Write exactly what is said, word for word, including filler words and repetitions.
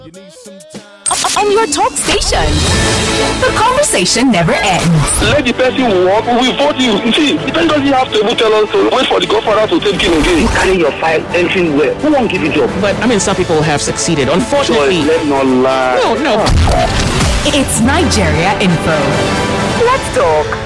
You need some time. On your talk station. The conversation never ends. Let the person walk, we vote you. You see, the person doesn't have to even tell us to wait for the godfather to take him again. You carry your file entering where? Who won't give you job? But I mean, some people have succeeded. Unfortunately. Let's not lie. No, no. It's Nigeria Info. Let's talk.